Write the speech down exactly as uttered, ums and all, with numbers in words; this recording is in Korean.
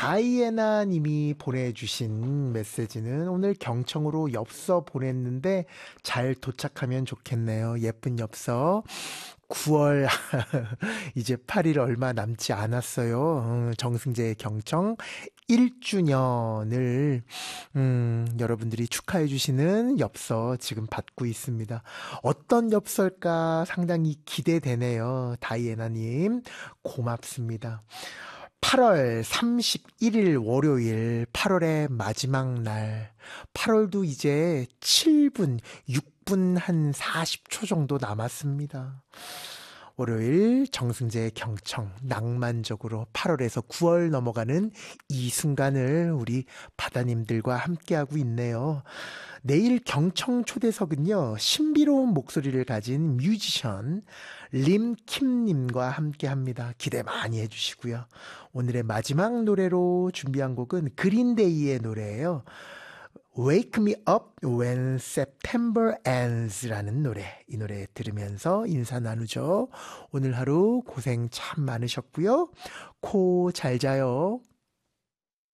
다이애나 님이 보내주신 메시지는 오늘 경청으로 엽서 보냈는데 잘 도착하면 좋겠네요. 예쁜 엽서. 구월 이제 팔 일 얼마 남지 않았어요. 정승재의 경청 일 주년을 음, 여러분들이 축하해 주시는 엽서 지금 받고 있습니다. 어떤 엽서일까 상당히 기대되네요. 다이애나님 고맙습니다. 팔월 삼십일 일 월요일, 팔월의 마지막 날. 팔월도 이제 칠 분, 육 분 한 사십 초 정도 남았습니다. 월요일 정승재의 경청, 낭만적으로 팔월에서 구월 넘어가는 이 순간을 우리 바다님들과 함께하고 있네요. 내일 경청 초대석은요, 신비로운 목소리를 가진 뮤지션 림킴님과 함께합니다. 기대 많이 해주시고요. 오늘의 마지막 노래로 준비한 곡은 그린데이의 노래예요. Wake Me Up When September Ends 라는 노래, 이 노래 들으면서 인사 나누죠. 오늘 하루 고생 참 많으셨고요. 코 잘 자요.